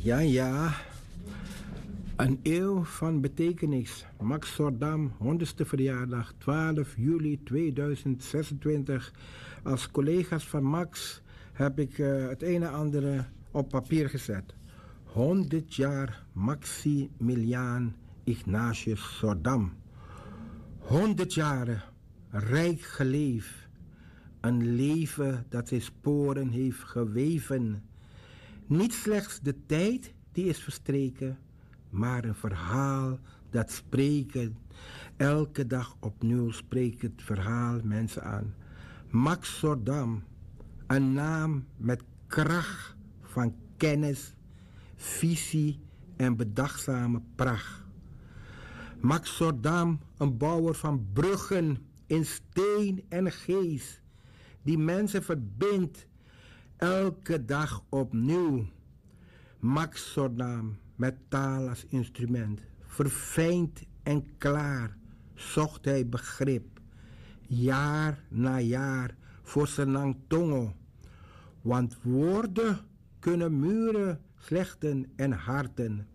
Ja, ja. Een eeuw van betekenis. Max Sordam, 100ste verjaardag, 12 juli 2026. Als collega's van Max heb ik het een en ander op papier gezet. 100 jaar Maximiliaan Ignatius Sordam. 100 jaren rijk geleefd. Een leven dat zijn sporen heeft geweven. Niet slechts de tijd die is verstreken, maar een verhaal dat spreken. Elke dag opnieuw spreekt het verhaal mensen aan. Max Sordam, een naam met kracht van kennis, visie en bedachtzame pracht. Max Sordam, een bouwer van bruggen in steen en geest, die mensen verbindt elke dag opnieuw. Max Sordam, met taal als instrument, verfijnd en klaar, zocht hij begrip, jaar na jaar voor zijn tongo. Want woorden kunnen muren slechten en harten,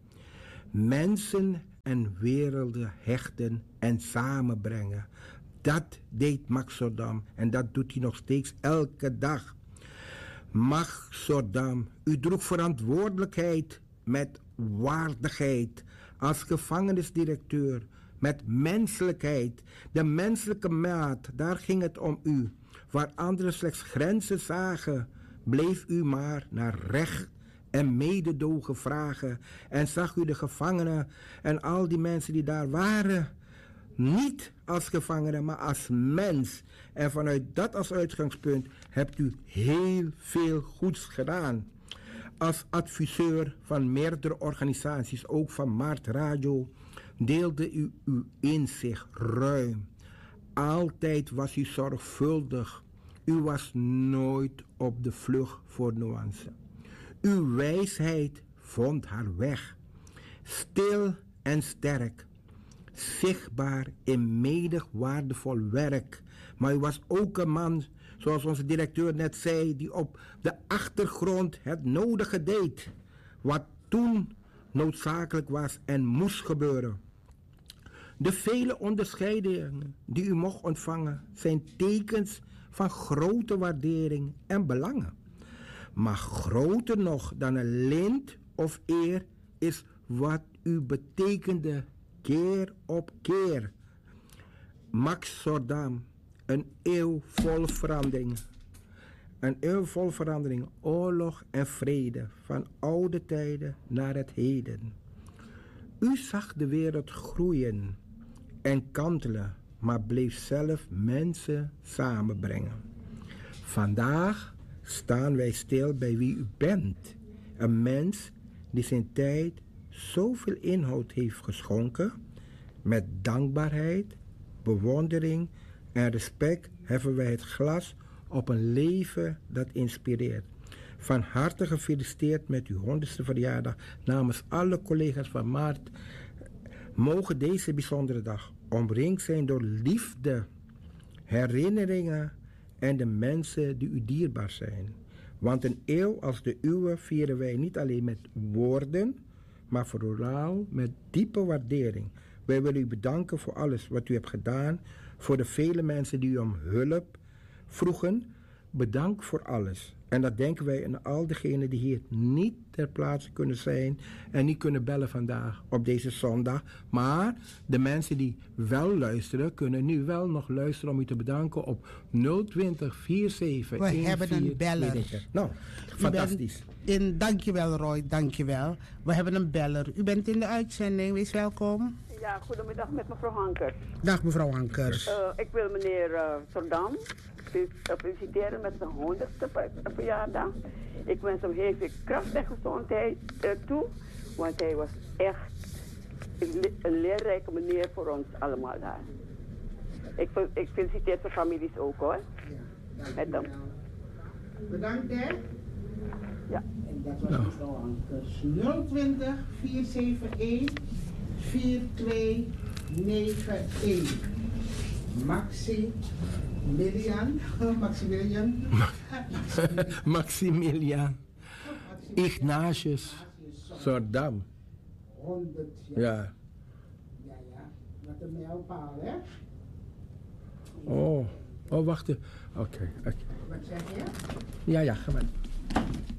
mensen en werelden hechten en samenbrengen. Dat deed Max Sordam en dat doet hij nog steeds elke dag. Max Sordam, u droeg verantwoordelijkheid met waardigheid als gevangenisdirecteur, met menselijkheid, de menselijke maat, daar ging het om u. Waar anderen slechts grenzen zagen, bleef u maar naar recht en mededogen vragen en zag u de gevangenen en al die mensen die daar waren niet als gevangene, maar als mens. En vanuit dat als uitgangspunt hebt u heel veel goeds gedaan. Als adviseur van meerdere organisaties, ook van Mart Radio, deelde u uw inzicht ruim. Altijd was u zorgvuldig. U was nooit op de vlucht voor nuance. Uw wijsheid vond haar weg. Stil en sterk. Zichtbaar in menig waardevol werk. Maar u was ook een man, zoals onze directeur net zei, die op de achtergrond het nodige deed. Wat toen noodzakelijk was en moest gebeuren. De vele onderscheidingen die u mocht ontvangen zijn tekens van grote waardering en belangen. Maar groter nog dan een lint of eer is wat u betekende keer op keer. Max Sordam, een eeuw vol verandering. Een eeuw vol verandering, oorlog en vrede, van oude tijden naar het heden. U zag de wereld groeien en kantelen, maar bleef zelf mensen samenbrengen. Vandaag staan wij stil bij wie u bent. Een mens die zijn tijd zoveel inhoud heeft geschonken. Met dankbaarheid, bewondering en respect heffen wij het glas op een leven dat inspireert. Van harte gefeliciteerd met uw 100ste verjaardag. Namens alle collega's van Maart mogen deze bijzondere dag omringd zijn door liefde, herinneringen en de mensen die u dierbaar zijn. Want een eeuw als de uwe vieren wij niet alleen met woorden, maar vooral met diepe waardering. Wij willen u bedanken voor alles wat u hebt gedaan, voor de vele mensen die u om hulp vroegen. Bedankt voor alles. En dat denken wij aan al diegenen die hier niet ter plaatse kunnen zijn en niet kunnen bellen vandaag op deze zondag. Maar de mensen die wel luisteren, kunnen nu wel nog luisteren om u te bedanken op 020 47 We hebben een beller. Nou, fantastisch. Dankjewel Roy, dankjewel. We hebben een beller. U bent in de uitzending, wees welkom. Ja, goedemiddag met mevrouw Hankers. Dag mevrouw Hankers. Ik wil meneer Sordam feliciteren met zijn 100ste verjaardag. Ik wens hem heel veel kracht en gezondheid toe. Want hij was echt een leerrijke meneer voor ons allemaal daar. Ik feliciteer zijn families ook hoor. Ja, met hem. Bedankt hè. Ja. En dat was mevrouw Hankers. 020 471 4291. Maximiliaan Ignatius Soordam. 100 jaar. Ja. Ja, ja. Wat een mijlpaal, hè? Oh, wacht even. Oké. Wat zeg je? Ja, ga maar.